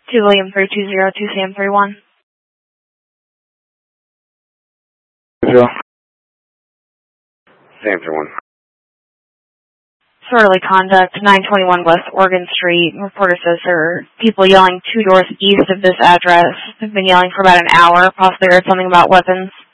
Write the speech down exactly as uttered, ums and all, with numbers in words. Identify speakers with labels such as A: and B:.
A: two William three two zero two Sam three one.
B: Zero. Sam three one.
A: Disorderly conduct, nine twenty-one West Oregon Street. Reporter says there are people yelling two doors east of this address. They've been yelling for about an hour, possibly heard something about weapons.